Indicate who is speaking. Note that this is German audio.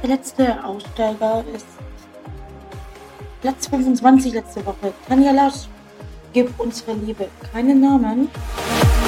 Speaker 1: letzte Aussteiger ist Platz 25 letzte Woche. Tanja Lasch, gib unsere Liebe keinen Namen.